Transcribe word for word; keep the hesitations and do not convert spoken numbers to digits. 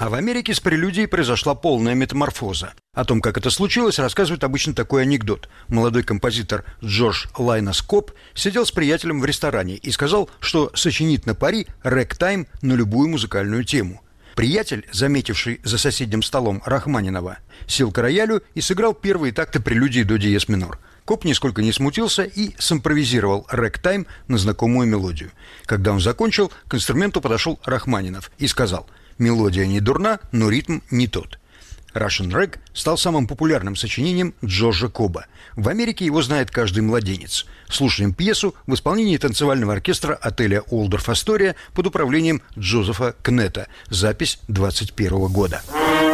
А в Америке с прелюдией произошла полная метаморфоза. О том, как это случилось, рассказывает обычно такой анекдот. Молодой композитор Джордж Лайнес Коб сидел с приятелем в ресторане и сказал, что сочинит на пари рэк-тайм на любую музыкальную тему. Приятель, заметивший за соседним столом Рахманинова, сел к роялю и сыграл первые такты прелюдии до диез минор. Коп нисколько не смутился и симпровизировал рэк-тайм на знакомую мелодию. Когда он закончил, к инструменту подошел Рахманинов и сказал: «Мелодия не дурна, но ритм не тот». Russian Rag стал самым популярным сочинением Джорджа Коба. В Америке его знает каждый младенец. Слушаем пьесу в исполнении танцевального оркестра отеля Уолдорф Астория под управлением Джозефа Кнета. Запись двадцать первого года.